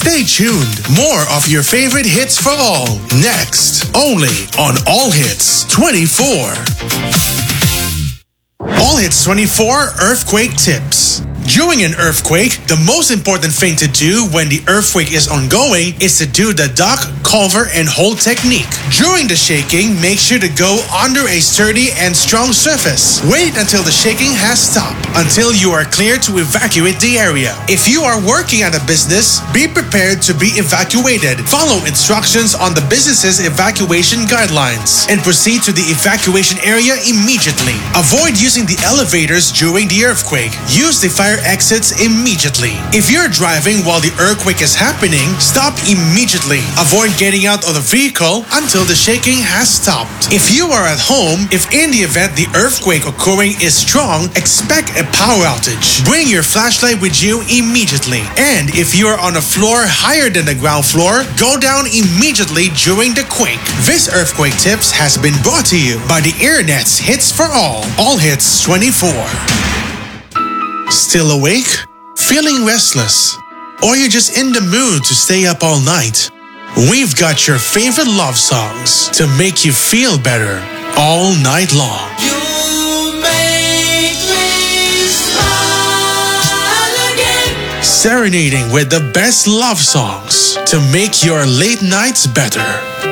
Stay tuned. More of your favorite hits for all. Next, only on All Hits 24. All Hits 24 Earthquake Tips. During an earthquake, the most important thing to do when the earthquake is ongoing is to do the duck, cover, and hold technique. During the shaking, make sure to go under a sturdy and strong surface. Wait until the shaking has stopped, until you are clear to evacuate the area. If you are working at a business, be prepared to be evacuated. Follow instructions on the business's evacuation guidelines and proceed to the evacuation area immediately. Avoid using the elevators during the earthquake. Use the fire exits immediately. If you're driving while the earthquake is happening, stop immediately. Avoid getting out of the vehicle until the shaking has stopped. If you are at home, if in the event the earthquake occurring is strong, expect a power outage. Bring your flashlight with you immediately. And if you are on a floor higher than the ground floor, go down immediately during the quake. This Earthquake Tips has been brought to you by the Internet's Hits for All Hits 24. Still awake? Feeling restless? Or you're just in the mood to stay up all night? We've got your favorite love songs to make you feel better all night long. You make me smile again. Serenading with the best love songs to make your late nights better.